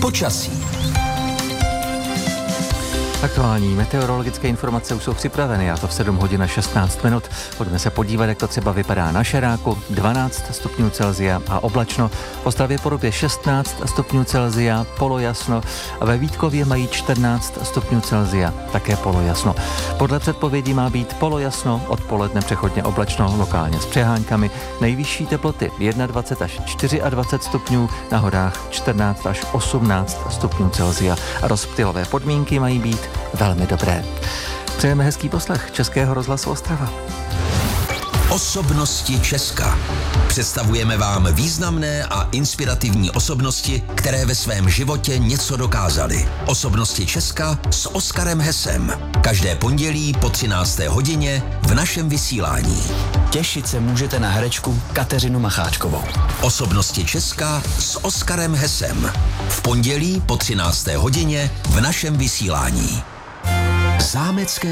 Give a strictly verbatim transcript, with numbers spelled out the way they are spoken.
Počasí. Aktuální meteorologické informace už jsou připraveny, a to v sedm hodin a šestnáct minut. Pojďme se podívat, jak to třeba vypadá na Šeráku. dvanáct stupňů Celsia a oblačno. V Ostravě Porubě šestnáct stupňů Celsia, polojasno. A ve Vítkově mají čtrnáct stupňů Celsia, také polojasno. Podle předpovědí má být polojasno, odpoledne přechodně oblačno, lokálně s přeháňkami. Nejvyšší teploty dvacet jedna až dvacet čtyři stupňů, na horách čtrnáct až osmnáct stupňů Celsia. A rozptylové podmínky mají být velmi dobré. Přejeme hezký poslech Českého rozhlasu Ostrava. Osobnosti Česka. Představujeme vám významné a inspirativní osobnosti, které ve svém životě něco dokázaly. Osobnosti Česka s Oskarem Hesem. Každé pondělí po třinácté hodině v našem vysílání. Těšit se můžete na herečku Kateřinu Macháčkovou. Osobnosti Česka s Oskarem Hesem. V pondělí po třinácté hodině v našem vysílání. Zámecké